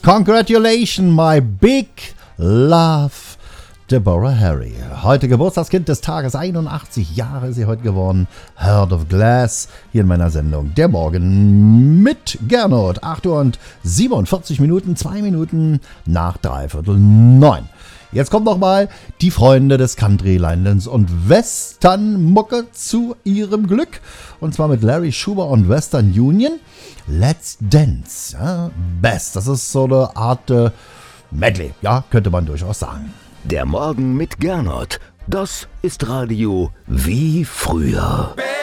Congratulations, my big love, Deborah Harry. Heute Geburtstagskind des Tages, 81 Jahre ist sie heute geworden. Heart of Glass, hier in meiner Sendung Der Morgen mit Gernot. 8 Uhr und 47 Minuten, 2 Minuten nach 8:45. Jetzt kommt noch mal die Freunde des Country, Linelands und Western-Mucke zu ihrem Glück. Und zwar mit Larry Schuber und Western Union. Let's Dance. Ja, Best. Das ist so eine Art Medley. Ja, könnte man durchaus sagen. Der Morgen mit Gernot. Das ist Radio wie früher.